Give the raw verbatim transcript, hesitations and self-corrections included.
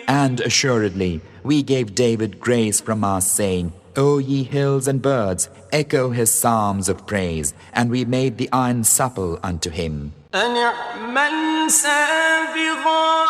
And assuredly, we gave David grace from us, saying, O ye hills and birds, echo his psalms of praise, and we made the iron supple unto him. أن اعمل سابغات